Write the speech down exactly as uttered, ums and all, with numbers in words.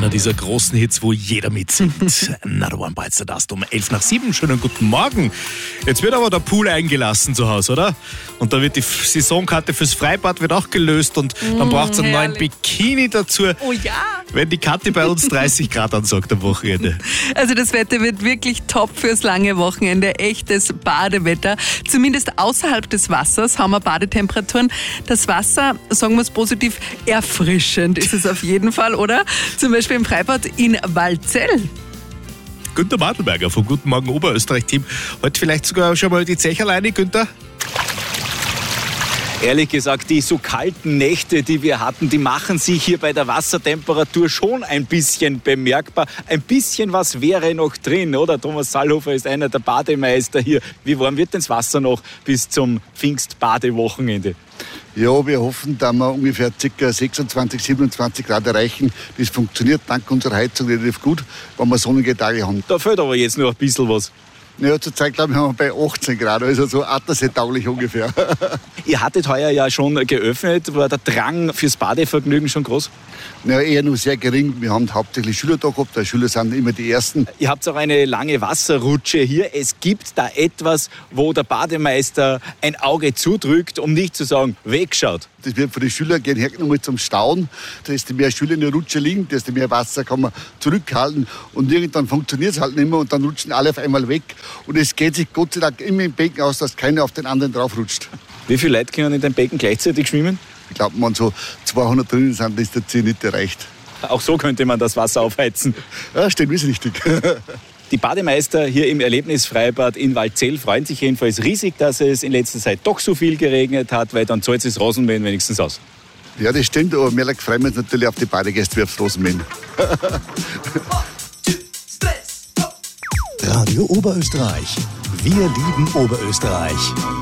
Einer dieser großen Hits, wo jeder mitsingt. Another One Bites the Dust um elf nach sieben. Schönen guten Morgen. Jetzt wird aber der Pool eingelassen zu Hause, oder? Und da wird die Saisonkarte fürs Freibad wird auch gelöst und dann Mm, braucht es einen neuen herrlich. Bikini dazu. Oh ja! Wenn die Kathi bei uns dreißig Grad ansagt am Wochenende. Also das Wetter wird wirklich top fürs lange Wochenende. Echtes Badewetter. Zumindest außerhalb des Wassers haben wir Badetemperaturen. Das Wasser, sagen wir es positiv, erfrischend ist es auf jeden Fall, oder? Zum Beispiel im Freibad in Walzell. Günter Madelberger vom Guten Morgen Oberösterreich-Team. Heute vielleicht sogar schon mal die Zecherleine, Günter? Ehrlich gesagt, die so kalten Nächte, die wir hatten, die machen sich hier bei der Wassertemperatur schon ein bisschen bemerkbar. Ein bisschen was wäre noch drin, oder? Thomas Sallhofer ist einer der Bademeister hier. Wie warm wird denn das Wasser noch bis zum Pfingstbadewochenende? Ja, wir hoffen, dass wir ungefähr ca. sechsundzwanzig, siebenundzwanzig Grad erreichen. Das funktioniert dank unserer Heizung relativ gut, wenn wir sonnige Tage haben. Da fehlt aber jetzt noch ein bisschen was. Ja, zurzeit glaube ich, haben wir bei achtzehn Grad, also so attersee-tauglich ungefähr. Ihr hattet heuer ja schon geöffnet. War der Drang fürs Badevergnügen schon groß? Ja, eher nur sehr gering. Wir haben hauptsächlich Schüler da gehabt. Die Schüler sind immer die Ersten. Ihr habt auch eine lange Wasserrutsche hier. Es gibt da etwas, wo der Bademeister ein Auge zudrückt, um nicht zu sagen, wegschaut. Das wird für die Schüler gehen hergenommen zum Stauen. Desto mehr Schüler in der Rutsche liegen, desto mehr Wasser kann man zurückhalten. Und irgendwann funktioniert es halt nicht mehr und dann rutschen alle auf einmal weg. Und es geht sich Gott sei Dank immer im Becken aus, dass keiner auf den anderen drauf rutscht. Wie viele Leute können in dem Becken gleichzeitig schwimmen? Ich glaube, wenn so zweihundert drinnen sind, ist der Ziel nicht erreicht. Auch so könnte man das Wasser aufheizen. Ja, stimmt, ist richtig. Die Bademeister hier im Erlebnisfreibad in Walzell freuen sich jedenfalls riesig, dass es in letzter Zeit doch so viel geregnet hat, weil dann zahlt sich das Rasenmähen wenigstens aus. Ja, das stimmt, aber mehr freuen wir uns natürlich auf die Badegäste wie aufs Rosenmähen. Radio Oberösterreich. Wir lieben Oberösterreich.